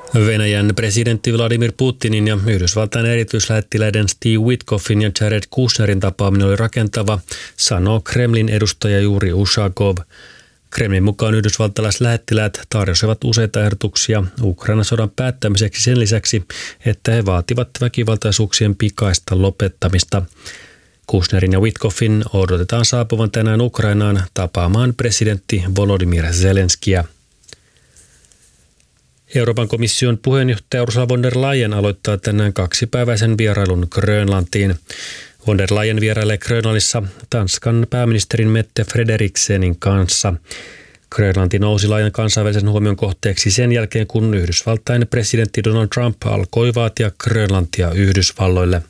Venäjän presidentti Vladimir Putinin ja Yhdysvaltain erityislähettiläiden Steve Witkoffin ja Jared Kushnerin tapaaminen oli rakentava, sanoo Kremlin edustaja Juri Ushakov. Kremlin mukaan yhdysvaltalaislähettiläät tarjosivat useita ehdotuksia Ukrainan sodan päättämiseksi sen lisäksi, että he vaativat väkivaltaisuuksien pikaista lopettamista. Kushnerin ja Witkoffin odotetaan saapuvan tänään Ukrainaan tapaamaan presidentti Volodymyr Zelenskiä. Euroopan komission puheenjohtaja Ursula von der Leyen aloittaa tänään 2-päiväisen vierailun Grönlantiin. Von der Leyen vierailee Grönlannissa Tanskan pääministerin Mette Frederiksenin kanssa. Grönlanti nousi laajan kansainvälisen huomion kohteeksi sen jälkeen, kun Yhdysvaltain presidentti Donald Trump alkoi vaatia Grönlantia Yhdysvalloille.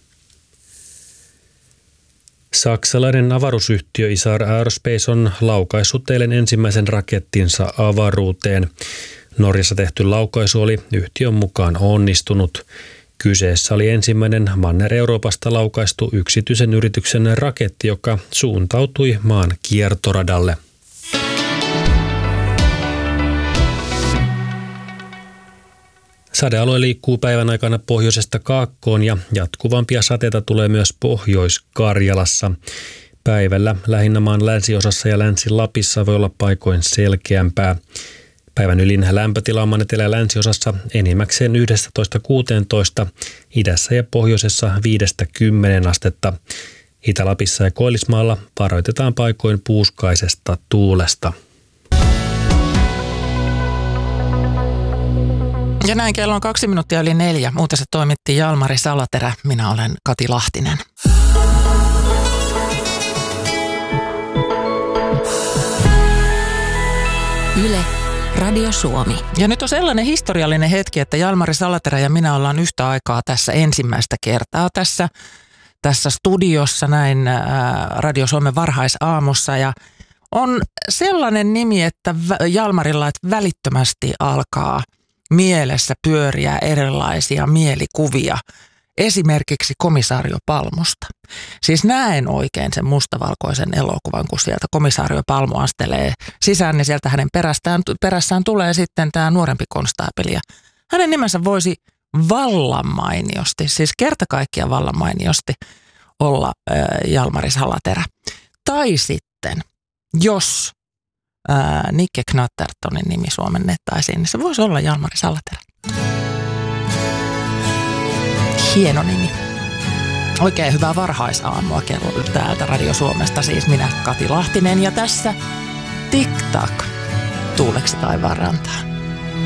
Saksalainen avaruusyhtiö Isar Aerospace on laukaissut eilen ensimmäisen rakettinsa avaruuteen. Norjassa tehty laukaisu oli yhtiön mukaan onnistunut. Kyseessä oli ensimmäinen Manner-Euroopasta laukaistu yksityisen yrityksen raketti, joka suuntautui maan kiertoradalle. Sadealue liikkuu päivän aikana pohjoisesta kaakkoon ja jatkuvampia sateita tulee myös Pohjois-Karjalassa. Päivällä lähinnä maan länsiosassa ja Länsi-Lapissa voi olla paikoin selkeämpää. Päivän ylin lämpötila on etelä- ja länsiosassa enimmäkseen 11–16, idässä ja pohjoisessa 5–10 astetta. Itä-Lapissa ja Koillismaalla varoitetaan paikoin puuskaisesta tuulesta. Ja näin kello on 4:02. Uutiset toimitti Jalmari Salaterä. Minä olen Kati Lahtinen. Yle, Radio Suomi. Ja nyt on sellainen historiallinen hetki, että Jalmari Salaterä ja minä ollaan yhtä aikaa tässä ensimmäistä kertaa tässä studiossa näin Radio Suomen varhaisaamussa. Ja on sellainen nimi, että Jalmarilla että välittömästi alkaa mielessä pyöriä erilaisia mielikuvia. Esimerkiksi Komisario Palmusta. Siis näen oikein sen mustavalkoisen elokuvan, kun sieltä Komisario Palmu astelee sisään, niin sieltä hänen perässään tulee sitten tämä nuorempi konstaapeli. Ja hänen nimensä voisi vallan mainiosti, siis kerta kaikkiaan vallan mainiosti olla Jalmari Salaterä. Tai sitten, jos Nikke Knattertonin nimi suomennettaisiin, niin se voisi olla Jalmari Salaterä. Hieno nimi. Oikein hyvää varhaisaamua kello täältä Radio Suomesta, siis minä Kati Lahtinen ja tässä Tik Tak, tuuleksi taivaan rantaan.